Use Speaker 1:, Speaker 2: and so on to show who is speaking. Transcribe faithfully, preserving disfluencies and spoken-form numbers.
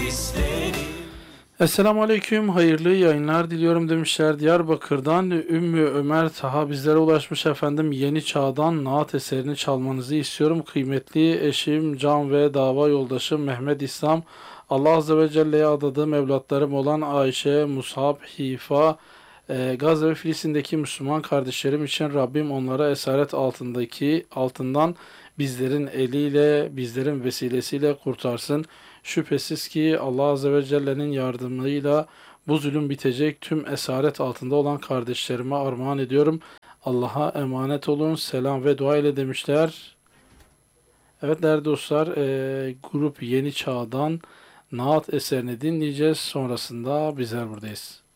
Speaker 1: Esselamu Aleyküm, hayırlı yayınlar diliyorum demişler. Diyarbakır'dan Ümmü Ömer Taha bizlere ulaşmış efendim. Yeni Çağ'dan Naat eserini çalmanızı istiyorum. Kıymetli eşim, can ve dava yoldaşım Mehmet İslam. Allah Azze ve Celle'ye adadığım evlatlarım olan Ayşe, Musab, Hifa, e, Gazze ve Filistin'deki Müslüman kardeşlerim için Rabbim onlara esaret altındaki altından bizlerin eliyle, bizlerin vesilesiyle kurtarsın. Şüphesiz ki Allah Azze ve Celle'nin yardımıyla bu zulüm bitecek. Tüm esaret altında olan kardeşlerime armağan ediyorum. Allah'a emanet olun. Selam ve dua ile demişler. Evet değerli dostlar, e, grup Yeni Çağ'dan Naat eserini dinleyeceğiz. Sonrasında bizler buradayız.